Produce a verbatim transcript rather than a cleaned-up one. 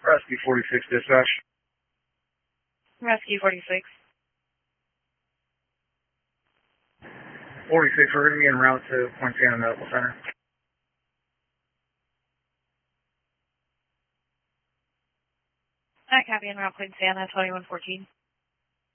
Rescue forty-six dispatch. Rescue forty-six. forty-six, we're going to be en route to Point Santa Medical Center. I copy en route Point Santa, twenty-one fourteen.